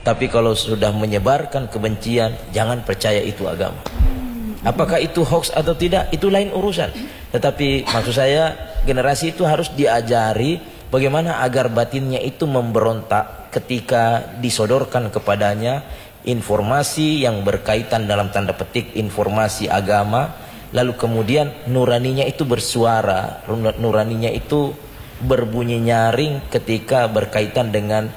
Tapi kalau sudah menyebarkan kebencian, jangan percaya itu agama. Apakah itu hoax atau tidak, itu lain urusan. Tetapi maksud saya, generasi itu harus diajari bagaimana agar batinnya itu memberontak ketika disodorkan kepadanya informasi yang berkaitan dalam tanda petik informasi agama. Lalu kemudian nuraninya itu bersuara, nuraninya itu berbunyi nyaring ketika berkaitan dengan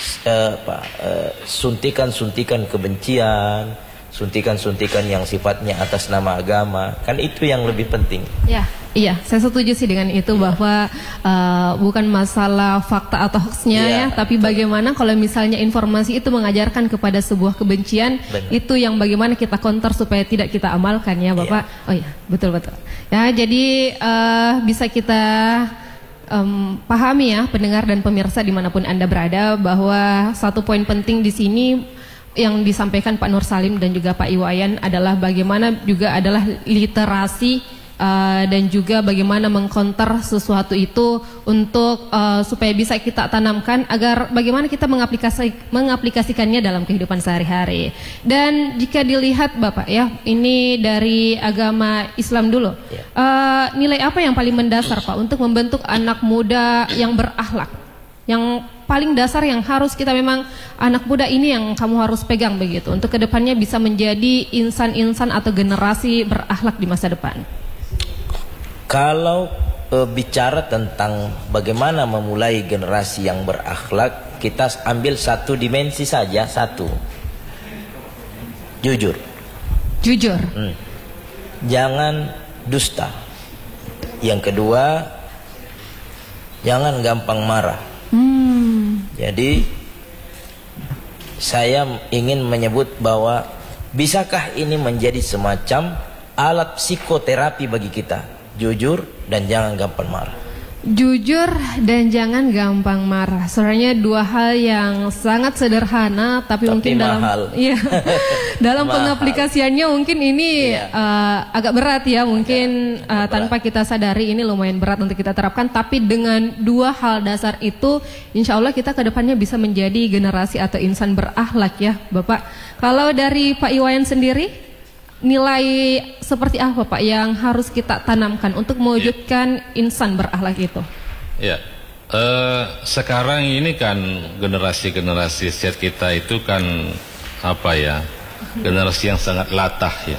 suntikan-suntikan kebencian, suntikan-suntikan yang sifatnya atas nama agama. Kan itu yang lebih penting. Ya, iya, saya setuju sih dengan itu, bahwa bukan masalah fakta atau hoaxnya ya, tapi bagaimana kalau misalnya informasi itu mengajarkan kepada sebuah kebencian, itu yang bagaimana kita counter supaya tidak kita amalkan ya Bapak. Oh iya, betul-betul. Ya, jadi bisa kita pahami ya pendengar dan pemirsa dimanapun Anda berada, bahwa satu poin penting di sini yang disampaikan Pak Nur Salim dan juga Pak Iwayan adalah bagaimana juga adalah literasi dan juga bagaimana mengcounter sesuatu itu untuk supaya bisa kita tanamkan agar bagaimana kita mengaplikasikannya dalam kehidupan sehari-hari. Dan jika dilihat Bapak ya, ini dari agama Islam dulu, nilai apa yang paling mendasar Pak untuk membentuk anak muda yang berakhlak, yang paling dasar yang harus kita memang anak muda ini yang kamu harus pegang begitu untuk kedepannya bisa menjadi insan-insan atau generasi berakhlak di masa depan? Kalau bicara tentang bagaimana memulai generasi yang berakhlak, kita ambil satu dimensi saja, satu. Jujur. Jujur. Jangan dusta. Yang kedua, jangan gampang marah. Jadi saya ingin menyebut bahwa bisakah ini menjadi semacam alat psikoterapi bagi kita? Jujur dan jangan gampang marah. Jujur dan jangan gampang marah. Sebenarnya dua hal yang sangat sederhana tapi mungkin mahal. Dalam pengaplikasiannya mungkin ini agak berat ya, mungkin tanpa kita sadari ini lumayan berat untuk kita terapkan. Tapi dengan dua hal dasar itu, insya Allah kita kedepannya bisa menjadi generasi atau insan berakhlak ya Bapak. Kalau dari Pak Iwayan sendiri, nilai seperti apa Pak yang harus kita tanamkan untuk mewujudkan insan berakhlak itu? Ya, sekarang ini kan generasi Z kita itu kan apa ya, generasi yang sangat latah ya.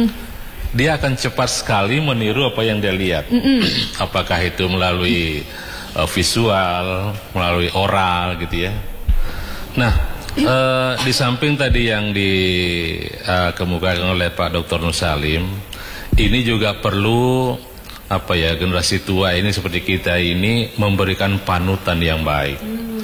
Dia akan cepat sekali meniru apa yang dia lihat. Apakah itu melalui visual, melalui oral gitu ya. Nah, di samping tadi yang dikemukakan oleh Pak Dr. Nur Salim, ini juga perlu apa ya, generasi tua ini seperti kita ini memberikan panutan yang baik.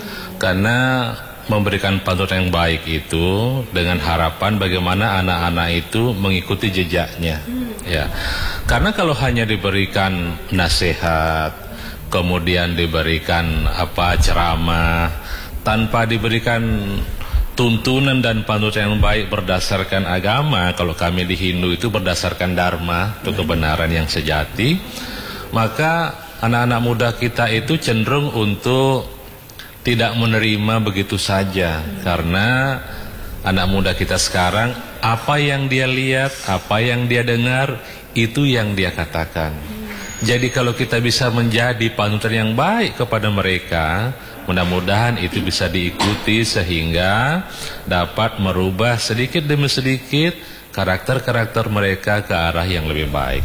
Karena memberikan panutan yang baik itu dengan harapan bagaimana anak-anak itu mengikuti jejaknya. Ya. Karena kalau hanya diberikan nasihat, kemudian diberikan ceramah, tanpa diberikan tuntunan dan panutan yang baik berdasarkan agama, kalau kami di Hindu itu berdasarkan dharma, itu kebenaran yang sejati, maka anak-anak muda kita itu cenderung untuk tidak menerima begitu saja. Karena anak muda kita sekarang, apa yang dia lihat, apa yang dia dengar, itu yang dia katakan. Jadi kalau kita bisa menjadi panutan yang baik kepada mereka, mudah-mudahan itu bisa diikuti sehingga dapat merubah sedikit demi sedikit karakter-karakter mereka ke arah yang lebih baik.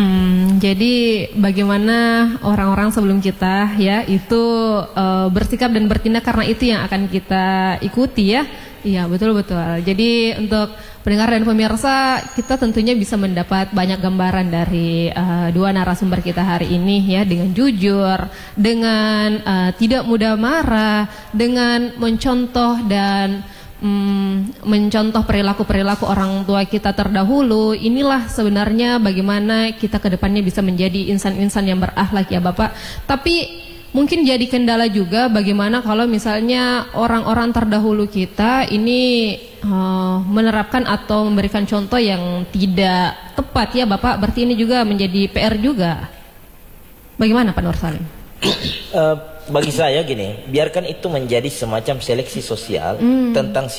Jadi bagaimana orang-orang sebelum kita ya itu bersikap dan bertindak, karena itu yang akan kita ikuti ya. Iya, betul-betul. Jadi untuk pendengar dan pemirsa, kita tentunya bisa mendapat banyak gambaran dari dua narasumber kita hari ini ya, dengan jujur, dengan tidak mudah marah, dengan mencontoh dan mencontoh perilaku-perilaku orang tua kita terdahulu. Inilah sebenarnya bagaimana kita ke depannya bisa menjadi insan-insan yang berakhlak ya Bapak. Tapi mungkin jadi kendala juga bagaimana kalau misalnya orang-orang terdahulu kita ini menerapkan atau memberikan contoh yang tidak tepat ya Bapak. Berarti ini juga menjadi PR juga. Bagaimana Pak Nur Salim? Bagi saya gini, biarkan itu menjadi semacam seleksi sosial tentang